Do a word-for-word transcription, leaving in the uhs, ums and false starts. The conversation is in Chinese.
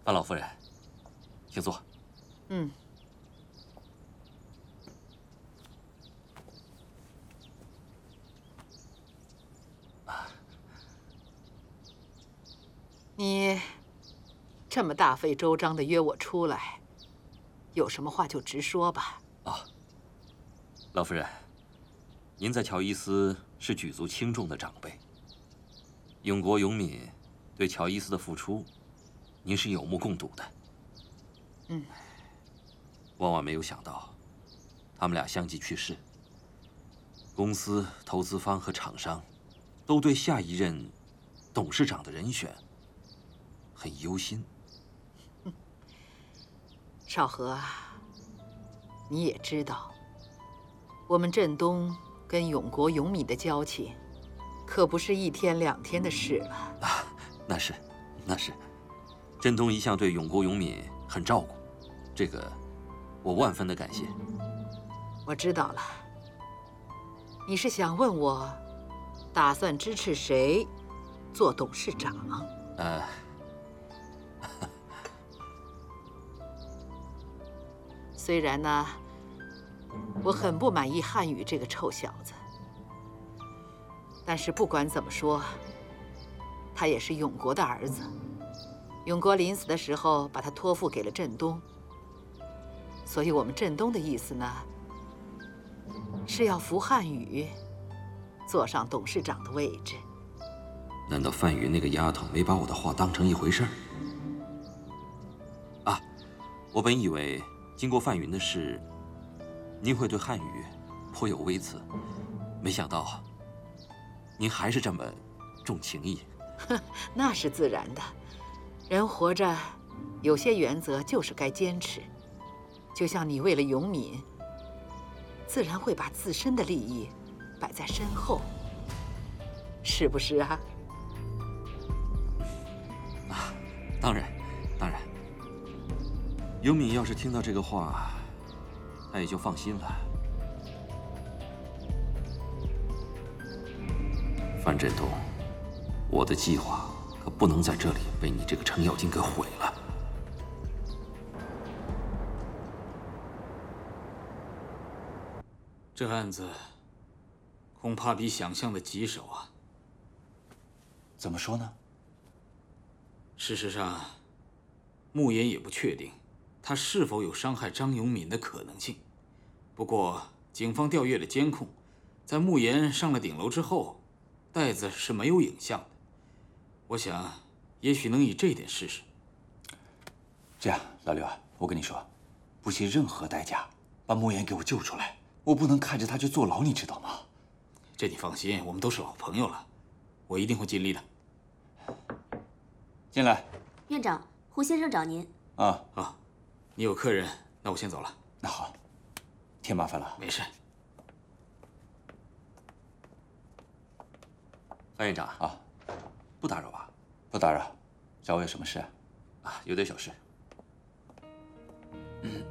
范老夫人，请坐。 嗯。你这么大费周章的约我出来，有什么话就直说吧。 啊，老夫人，您在乔伊斯是举足轻重的长辈，永国永敏对乔伊斯的付出，您是有目共睹的。 嗯， 万万没有想到，他们俩相继去世，公司、投资方和厂商都对下一任董事长的人选很忧心。 少河啊，你也知道，我们振东跟永国永敏的交情，可不是一天两天的事了。 啊，那是，那是，振东一向对永国永敏很照顾，这个我万分的感谢。 我知道了，你是想问我，打算支持谁做董事长？ 呃。 虽然呢，我很不满意汉语这个臭小子，但是不管怎么说，他也是永国的儿子。永国临死的时候把他托付给了振东，所以我们振东的意思呢，是要扶汉语坐上董事长的位置。 难道范云那个丫头没把我的话当成一回事儿？啊，我本以为。经过范云的事，您会对汉语颇有微词，没想到您还是这么重情义。 那是自然的，人活着有些原则就是该坚持。就像你为了永敏，自然会把自身的利益摆在身后，是不是啊？ 啊，当然，当然。永敏要是听到这个话，他也就放心了。范振东，我的计划可不能在这里被你这个程咬金给毁了。 这案子恐怕比想象的棘手啊。 怎么说呢？ 事实上，穆言也不确定。他是否有伤害张永敏的可能性？不过，警方调阅了监控，在穆言上了顶楼之后，袋子是没有影像的。我想，也许能以这点试试。 这样，老刘啊，我跟你说，不惜任何代价把穆言给我救出来，我不能看着他去坐牢，你知道吗？ 这你放心，我们都是老朋友了，我一定会尽力的。 进来。 院长，胡先生找您。 啊啊。你有客人，那我先走了。 那好，添麻烦了。 没事。 范院长啊， 不打扰吧？ 不打扰，找我有什么事啊？ 啊，有点小事。